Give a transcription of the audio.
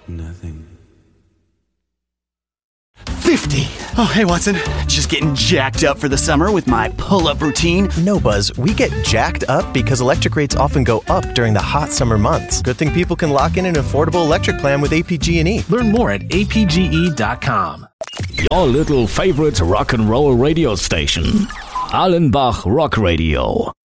Nothing. 50. Oh, hey, Watson. Just getting jacked up for the summer with my pull-up routine. No, Buzz, we get jacked up because electric rates often go up during the hot summer months. Good thing people can lock in an affordable electric plan with APG&E. Learn more at apge.com. Your little favorite rock and roll radio station, Allenbach Rock Radio.